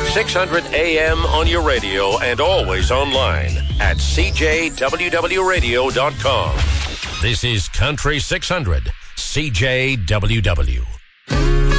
600 AM on your radio and always online at cjwwradio.com. This is Country 600, CJWW.